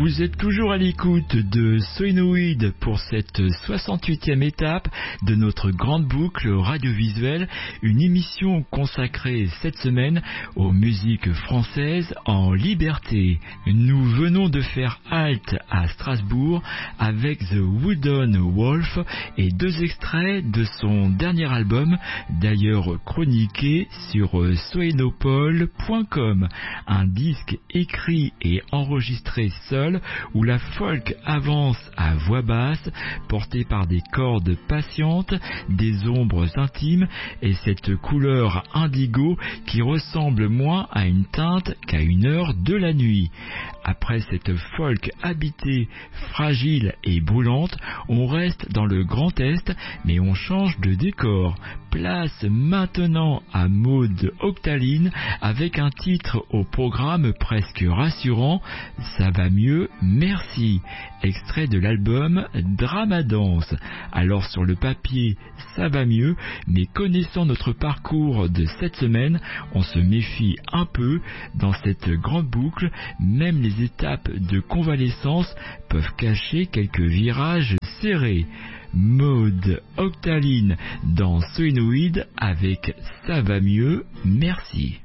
Vous êtes toujours à l'écoute de Soinoïde pour cette 68e étape de notre grande boucle radiovisuelle, une émission consacrée cette semaine aux musiques françaises en liberté. Nous venons de faire halte à Strasbourg avec The Wooden Wolf et 2 extraits de son dernier album, d'ailleurs chroniqué sur soinopol.com, un disque écrit et enregistré seul où la folk avance à voix basse, portée par des cordes patientes, des ombres intimes et cette couleur indigo qui ressemble moins à une teinte qu'à une heure de la nuit. Après cette folk habitée, fragile et brûlante, on reste dans le Grand Est, mais on change de décor. Place maintenant à Maud Octaline avec un titre au programme presque rassurant, Ça va mieux, merci, extrait de l'album Dramadance. Alors sur le papier, ça va mieux, mais connaissant notre parcours de cette semaine, on se méfie un peu. Dans cette grande boucle, même les étapes de convalescence peuvent cacher quelques virages serrés. Maud Octaline dans Soinoïde avec Ça va mieux, merci.